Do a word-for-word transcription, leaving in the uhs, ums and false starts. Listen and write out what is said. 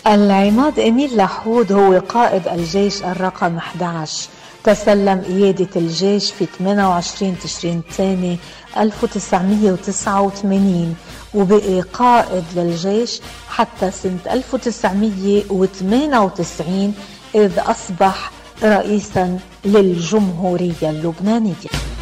العماد إميل لحود هو قائد الجيش الرقم أحد عشر. تسلم قيادة الجيش في ثمانية وعشرين تشرين الثاني ألف وتسعمية وتسعة وثمانين، وبقي قائد للجيش حتى سنة ألف وتسعمية وثمانية وتسعين إذ أصبح رئيسا للجمهورية اللبنانية.